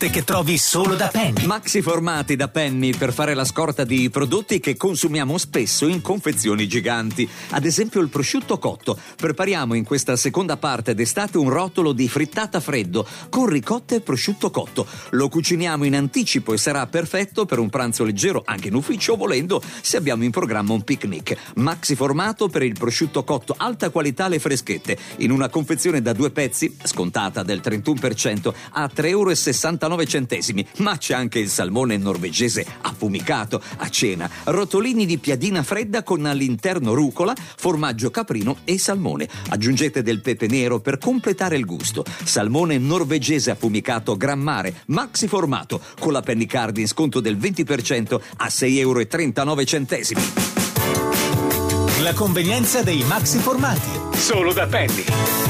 che trovi solo da Penny. Maxi formati da Penny per fare la scorta di prodotti che consumiamo spesso in confezioni giganti. Ad esempio il prosciutto cotto. Prepariamo in questa seconda parte d'estate un rotolo di frittata freddo con ricotta e prosciutto cotto. Lo cuciniamo in anticipo e sarà perfetto per un pranzo leggero anche in ufficio, volendo, se abbiamo in programma un picnic. Maxi formato per il prosciutto cotto, alta qualità, le freschette, in una confezione da 2 pezzi, scontata del 31%, a €3,69. Ma c'è anche il salmone norvegese affumicato a cena, rotolini di piadina fredda con all'interno rucola, formaggio caprino e salmone. Aggiungete del pepe nero per completare il gusto. Salmone norvegese affumicato Gran Mare, maxi formato, con la Penny Card in sconto del 20% a €6,39. La convenienza dei maxi formati. Solo da Penny.